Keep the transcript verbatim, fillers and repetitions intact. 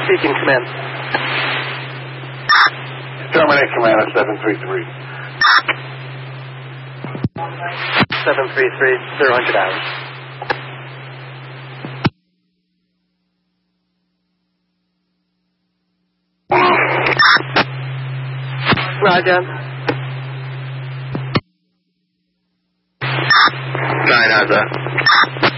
Speaking, command. Terminate command at seven three three. seven three three, zero hundred hours. Roger. Nine, how's that?